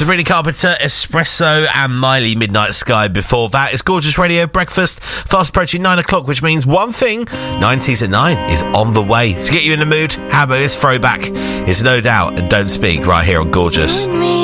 Sabrina Carpenter, Espresso, and Miley, Midnight Sky. Before that, it's Gorgeous Radio Breakfast, fast approaching 9 o'clock, which means one thing: 90s at 9 is on the way. To get you in the mood, how about this throwback? It's No Doubt and Don't Speak right here on Gorgeous.